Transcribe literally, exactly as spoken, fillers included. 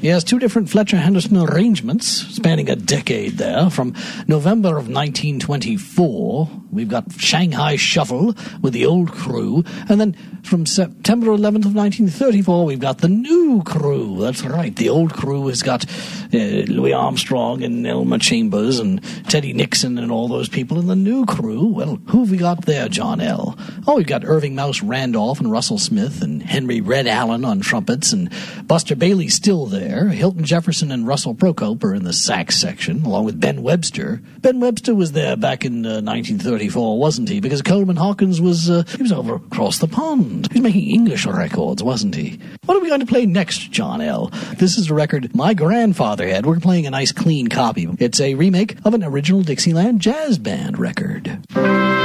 He has two different Fletcher Henderson arrangements spanning a decade there. From November of nineteen twenty-four, we've got Shanghai Shuffle with the old crew, and then from September eleventh of nineteen thirty-four, we've got the new crew. That's right, the old crew has got uh, Louis Armstrong and Elmer Chambers and Teddy Nixon and all those people. And the new crew, well, who have we got there, John L.? Oh, we've got Irving Mouse Randolph and Russell Smith and Henry Red Allen on trumpets, and Buster Bailey's still there. Hilton Jefferson and Russell Procope are in the sax section, along with Ben Webster. Ben Webster was there back in uh, nineteen thirty-four, wasn't he? Because Coleman Hawkins was, uh, he was over across the pond. He was making English records, wasn't he? What are we going to play next, John L.? This is a record my grandfather had. We're playing a nice clean copy. It's a remake of an original Dixieland jazz band record.